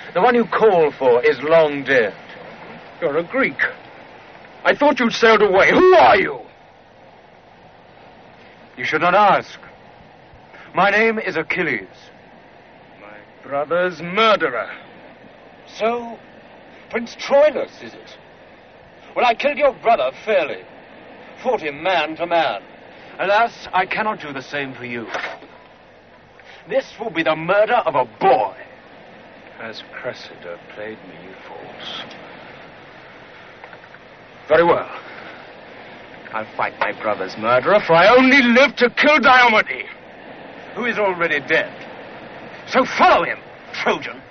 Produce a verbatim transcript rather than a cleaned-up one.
The one you call for is long dead. You're a Greek. I thought you'd sailed away. Who are you? You should not ask. My name is Achilles. My brother's murderer. So, Prince Troilus, is it? Well, I killed your brother fairly. Fought him man to man. Alas, I cannot do the same for you. This will be the murder of a boy. Has Cressida played me false? Very well. I'll fight my brother's murderer, for I only live to kill Diomede, who is already dead. So follow him, Trojan.